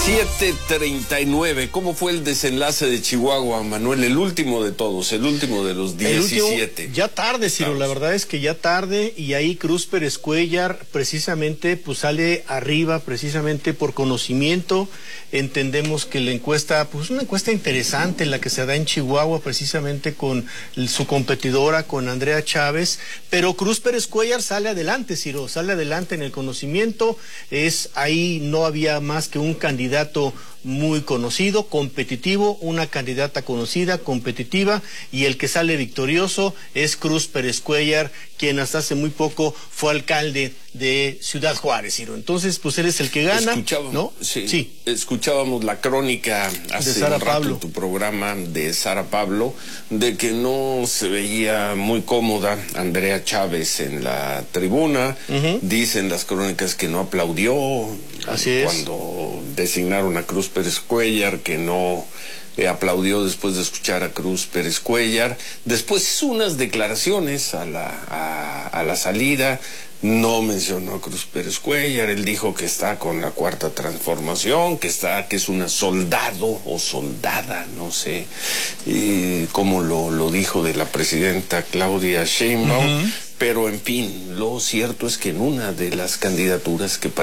7:39. ¿Cómo fue el desenlace de Chihuahua, Manuel? El último de todos, el último de los 17. Ya tarde, Ciro, la verdad es que ya tarde, y ahí Cruz Pérez Cuéllar precisamente pues sale arriba, precisamente por conocimiento. Entendemos que la encuesta, pues una encuesta interesante la que se da en Chihuahua, precisamente con su competidora, con Andrea Chávez, pero Cruz Pérez Cuéllar sale adelante, Ciro, sale adelante en el conocimiento. Ahí no había más que un candidato muy conocido, competitivo, una candidata conocida, competitiva, y el que sale victorioso es Cruz Pérez Cuéllar, quien hasta hace muy poco fue alcalde de Ciudad Juárez, Ciro. Entonces, pues él es el que gana, ¿no? Sí. Escuchábamos la crónica hace de Sara un rato Pablo, en tu programa, de Sara Pablo, de que no se veía muy cómoda Andrea Chávez en la tribuna. Dicen las crónicas que no aplaudió cuando designaron a Cruz Pérez Cuéllar, que no aplaudió después de escuchar a Cruz Pérez Cuéllar. Después hizo unas declaraciones a la salida. No mencionó a Cruz Pérez Cuéllar. Él dijo que está con la Cuarta Transformación, que es una soldado o soldada, no sé cómo lo dijo de la presidenta Claudia Sheinbaum. Pero en fin, lo cierto es que en una de las candidaturas que